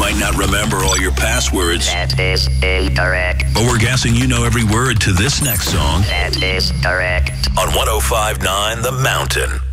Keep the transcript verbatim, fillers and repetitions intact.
might not remember all your passwords. That is incorrect. But we're guessing you know every word to this next song. That is correct. On one oh five point nine The Mountain.